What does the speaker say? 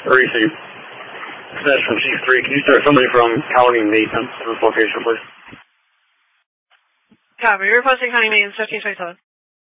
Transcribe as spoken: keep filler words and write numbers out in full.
Receive. That's from Chief three. Can you start somebody from County Maintenance to this location, please? Copy. Requesting County Maintenance fifteen twenty-seven.